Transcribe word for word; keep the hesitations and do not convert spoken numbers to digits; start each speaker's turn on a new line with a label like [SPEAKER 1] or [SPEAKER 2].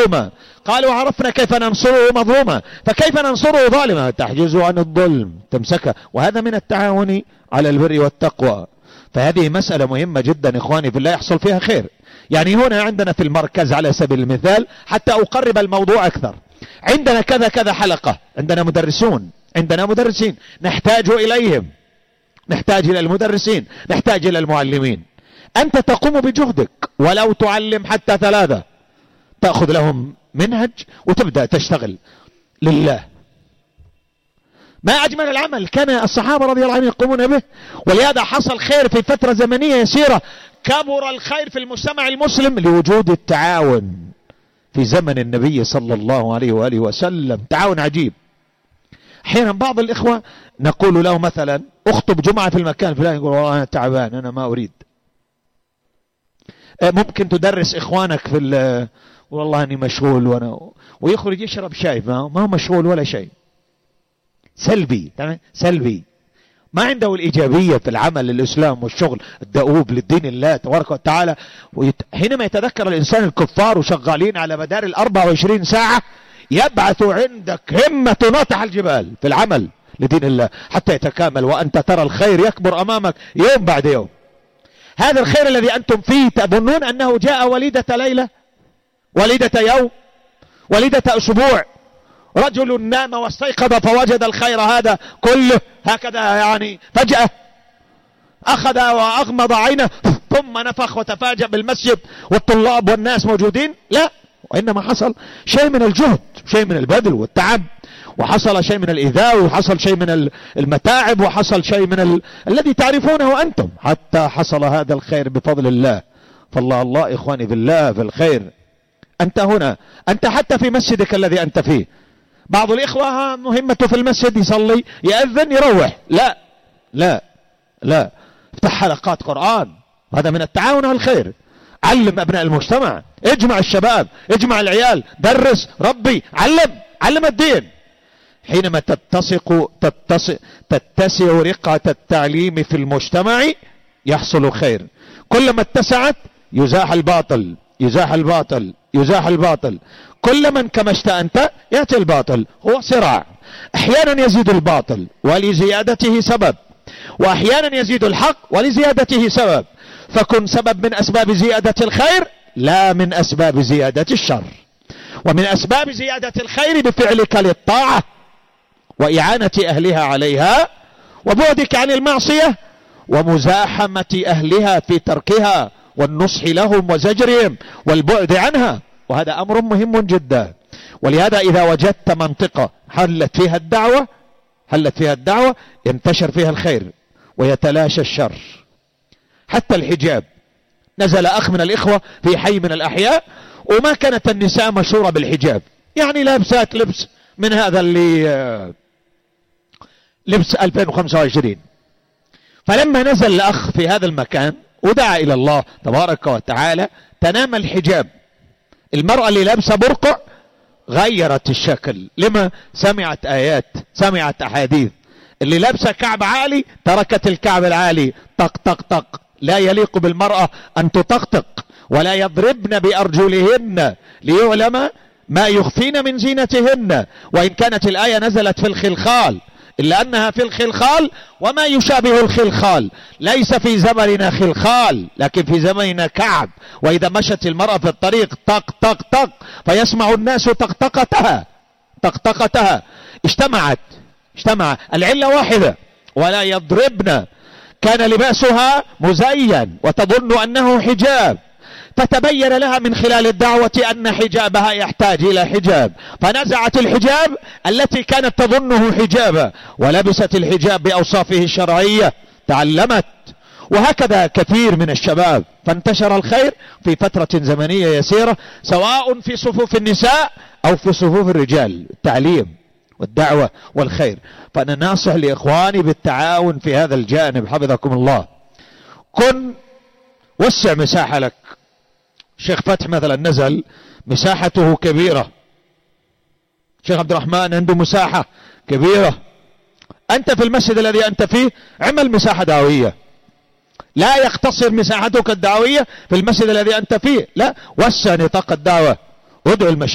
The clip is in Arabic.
[SPEAKER 1] مظلوما. قالوا عرفنا كيف ننصره مظلوما، فكيف ننصره ظالما؟ تحجزه عن الظلم، تمسكه، وهذا من التعاون على البر والتقوى. فهذه مسألة مهمة جدا إخواني في الله، يحصل فيها خير. يعني هنا عندنا في المركز على سبيل المثال حتى أقرب الموضوع أكثر، عندنا كذا كذا حلقة، عندنا مدرسون، عندنا مدرسين نحتاج إليهم، نحتاج إلى المدرسين، نحتاج إلى المعلمين. أنت تقوم بجهدك ولو تعلم حتى ثلاثة، تأخذ لهم منهج وتبدأ تشتغل لله. ما أجمل العمل، كان الصحابة رضي الله عنهم يقومون به، ولهذا حصل خير في فترة زمنية يسيرة. كبر الخير في المجتمع المسلم لوجود التعاون في زمن النبي صلى الله عليه وآله وسلم، تعاون عجيب. أحيانا بعض الإخوة نقول له مثلا اخطب جمعة في المكان فلان، يقول والله أنا تعبان، أنا ما أريد. ممكن تدرس إخوانك في والله أني مشغول، وأنا ويخرج يشرب شاي، ما هو مشغول ولا شيء، سلبي، تمام، سلبي، ما عنده الإيجابية في العمل للإسلام والشغل الدؤوب للدين الله تبارك وتعالى. ويت... حينما يتذكر الإنسان الكفار وشغالين على مدار الأربع وعشرين ساعة، يبعث عندك همة ناطح الجبال في العمل لدين الله حتى يتكامل، وأنت ترى الخير يكبر أمامك يوم بعد يوم. هذا الخير الذي أنتم فيه تظنون أنه جاء وليدة ليلة، وليدة يوم، وليدة أسبوع. رجل نام واستيقظ فوجد الخير هذا كله هكذا يعني فجأة، أخذ وأغمض عينه ثم نفخ وتفاجأ بالمسجد والطلاب والناس موجودين. لا، وإنما حصل شيء من الجهد، شيء من البذل والتعب، وحصل شيء من الإيذاء، وحصل شيء من المتاعب، وحصل شيء من ال... الذي تعرفونه أنتم، حتى حصل هذا الخير بفضل الله. فالله الله إخواني بالله في الخير. أنت هنا، أنت حتى في مسجدك الذي أنت فيه، بعض الإخوة مهمته في المسجد يصلي يأذن يروح، لا لا لا، افتح حلقات قرآن، هذا من التعاون على الخير. علم أبناء المجتمع، اجمع الشباب، اجمع العيال، درس، ربي، علم، علم الدين. حينما تتسق تتسق تتسع رقعة التعليم في المجتمع يحصل خير. كلما اتسعت يزاح الباطل، يزاح الباطل، يزاح الباطل. كل من كما اشتأنت يأتي الباطل، هو صراع. احيانا يزيد الباطل ولزيادته سبب، واحيانا يزيد الحق ولزيادته سبب. فكن سبب من اسباب زيادة الخير لا من اسباب زيادة الشر. ومن اسباب زيادة الخير بفعلك للطاعة واعانة اهلها عليها، وبعدك عن المعصية، ومزاحمة اهلها في تركها، والنصح لهم وزجرهم والبعد عنها. وهذا امر مهم جدا. ولهذا اذا وجدت منطقة حلت فيها الدعوة، حلت فيها الدعوة ينتشر فيها الخير ويتلاشى الشر. حتى الحجاب، نزل اخ من الاخوة في حي من الاحياء، وما كانت النساء مشهورة بالحجاب، يعني لابسات لبس من هذا اللي لبس ألفين وخمسة وعشرين. فلما نزل الاخ في هذا المكان ودعا الى الله تبارك وتعالى، تنام الحجاب. المرأة اللي لابسة برقع غيرت الشكل، لما سمعت آيات، سمعت أحاديث. اللي لابسة كعب عالي تركت الكعب العالي، طق طق طق. لا يليق بالمرأة أن تطقطق، ولا يضربن بأرجلهن ليعلم ما يخفين من زينتهن. وإن كانت الآية نزلت في الخلخال، إلا أنها في الخلخال وما يشابه الخلخال. ليس في زمننا خلخال، لكن في زمننا كعب. وإذا مشت المرأة في الطريق طق طق طق، فيسمع الناس طقطقتها طقطقتها. اجتمعت اجتمع العلة واحدة، ولا يضربن. كان لباسها مزين وتظن أنه حجاب، فتبين لها من خلال الدعوة أن حجابها يحتاج إلى حجاب، فنزعت الحجاب التي كانت تظنه حجابا، ولبست الحجاب بأوصافه الشرعية، تعلمت. وهكذا كثير من الشباب، فانتشر الخير في فترة زمنية يسيرة، سواء في صفوف النساء أو في صفوف الرجال، التعليم والدعوة والخير. فأنا ناصح لإخواني بالتعاون في هذا الجانب حفظكم الله. كن وسع مساحة لك. شيخ فتح مثلا نزل مساحته كبيرة، شيخ عبد الرحمن عنده مساحة كبيرة. أنت في المسجد الذي أنت فيه اعمل مساحة دعوية، لا يقتصر مساحتك الدعوية في المسجد الذي أنت فيه، لا، وسع نطاق الدعوة، ادعو المشايخ.